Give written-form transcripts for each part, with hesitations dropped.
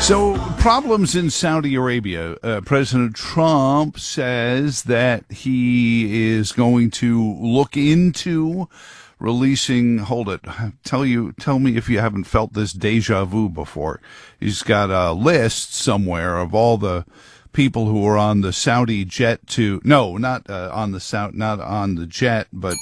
So, problems in Saudi Arabia. President Trump says that he is going to look into releasing. Hold it. Tell me if you haven't felt this deja vu before. He's got a list somewhere of all the people who were on the Saudi jet to. No, not on the jet, but.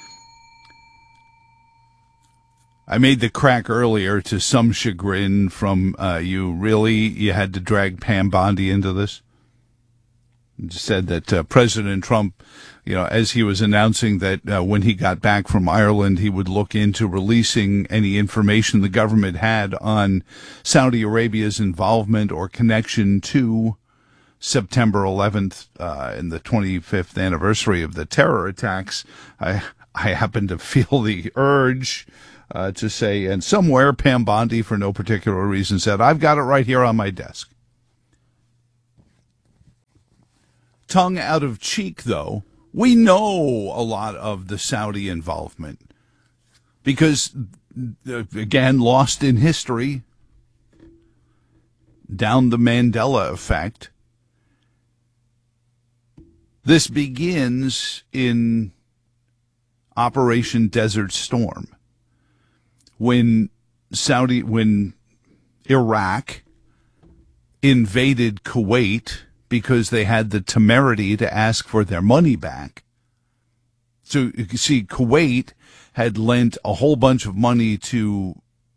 I made the crack earlier to some chagrin from you. Really, you had to drag Pam Bondi into this? Said that President Trump, as he was announcing that when he got back from Ireland, he would look into releasing any information the government had on Saudi Arabia's involvement or connection to September 11th and the 25th anniversary of the terror attacks. I happen to feel the urge to say, and somewhere Pam Bondi, for no particular reason, said, I've got it right here on my desk. Tongue out of cheek, though, we know a lot of the Saudi involvement because, again, lost in history, down the Mandela effect. This begins in Operation Desert Storm. When Iraq invaded Kuwait because they had the temerity to ask for their money back. So you can see Kuwait had lent a whole bunch of money to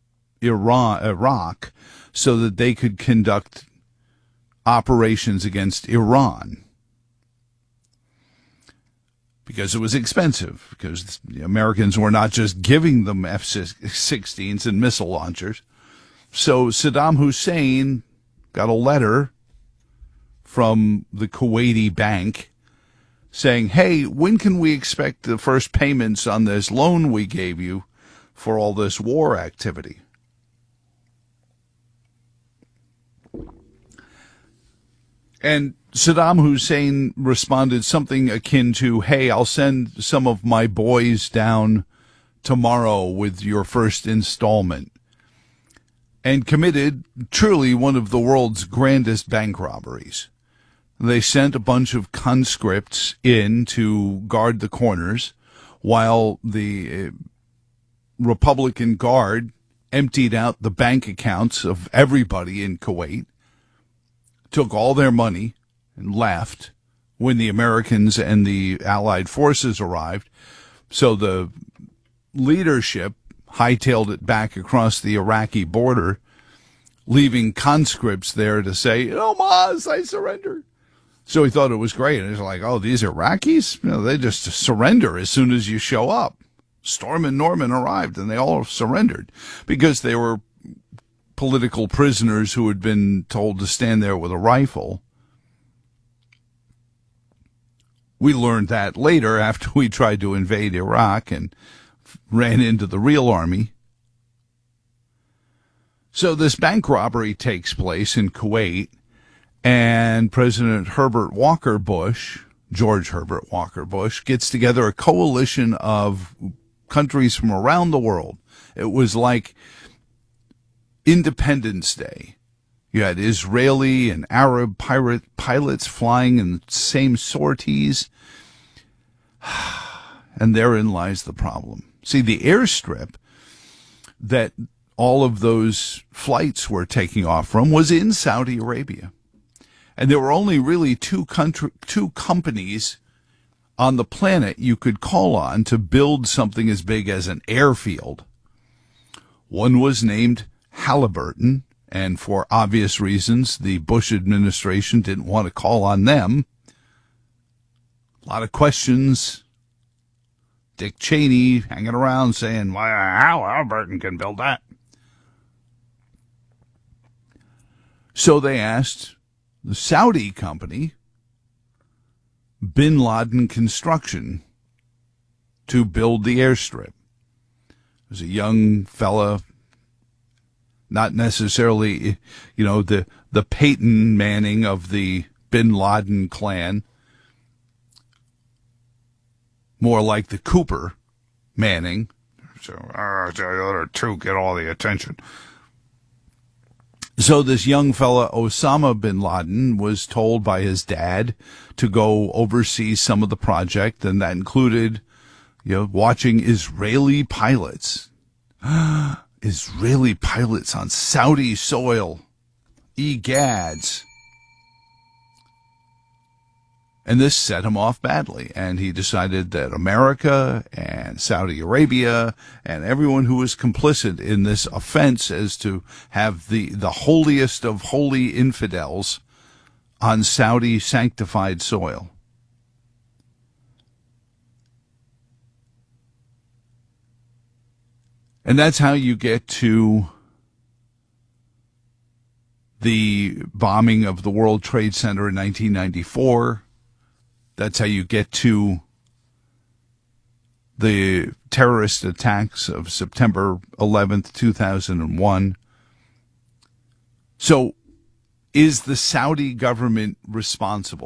Iraq so that they could conduct operations against Iran. Because it was expensive, because the Americans were not just giving them F-16s and missile launchers. So Saddam Hussein got a letter from the Kuwaiti bank saying, hey, when can we expect the first payments on this loan we gave you for all this war activity? And Saddam Hussein responded something akin to, hey, I'll send some of my boys down tomorrow with your first installment, and committed truly one of the world's grandest bank robberies. They sent a bunch of conscripts in to guard the corners while the Republican Guard emptied out the bank accounts of everybody in Kuwait, took all their money, and left when the Americans and the Allied forces arrived. So the leadership hightailed it back across the Iraqi border, leaving conscripts there to say, oh, Maz, I surrender. So he thought it was great. And he's like, oh, these Iraqis? They just surrender as soon as you show up. Storm and Norman arrived, and they all surrendered because they were political prisoners who had been told to stand there with a rifle. We learned that later after we tried to invade Iraq and ran into the real army. So this bank robbery takes place in Kuwait, and President George Herbert Walker Bush, gets together a coalition of countries from around the world. It was like Independence Day. You had Israeli and Arab pilots flying in the same sorties. And therein lies the problem. See, the airstrip that all of those flights were taking off from was in Saudi Arabia. And there were only really two companies on the planet you could call on to build something as big as an airfield. One was named Halliburton, and for obvious reasons, the Bush administration didn't want to call on them. A lot of questions. Dick Cheney hanging around saying, well, Halliburton can build that. So they asked the Saudi company, Bin Laden Construction, to build the airstrip. It was a young fella, not necessarily, the Peyton Manning of the Bin Laden clan, more like the Cooper Manning. So the other two get all the attention. So this young fella, Osama bin Laden, was told by his dad to go oversee some of the project, and that included, watching Israeli pilots. Israeli pilots on Saudi soil. Egads. And this set him off badly, and he decided that America and Saudi Arabia and everyone who was complicit in this offense as to have the holiest of holy infidels on Saudi sanctified soil. And that's how you get to the bombing of the World Trade Center in 1994. That's how you get to the terrorist attacks of September 11th, 2001. So is the Saudi government responsible?